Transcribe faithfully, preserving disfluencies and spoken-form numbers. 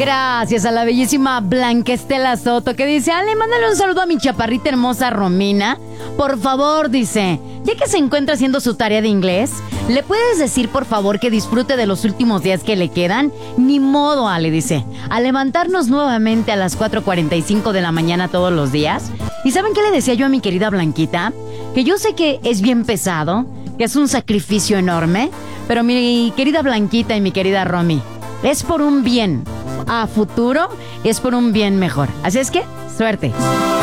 Gracias a la bellísima Blanca Estela Soto, que dice: Ale, mándale un saludo a mi chaparrita hermosa Romina. Por favor, dice, ya que se encuentra haciendo su tarea de inglés, ¿le puedes decir por favor que disfrute de los últimos días que le quedan? Ni modo, Ale, dice, a levantarnos nuevamente a las cuatro cuarenta y cinco de la mañana todos los días. ¿Y saben qué le decía yo a mi querida Blanquita? Que yo sé que es bien pesado, que es un sacrificio enorme, pero mi querida Blanquita y mi querida Romy, es por un bien a futuro, es por un bien mejor. Así es que, suerte.